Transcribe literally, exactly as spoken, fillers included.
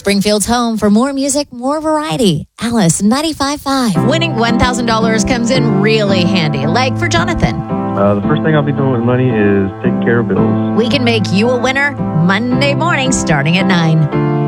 Springfield's home for more music, more variety. Alice ninety-five point five. Winning one thousand dollars comes in really handy, like for Jonathan. Uh, the first thing I'll be doing with money is taking care of bills. We can make you a winner Monday morning starting at nine.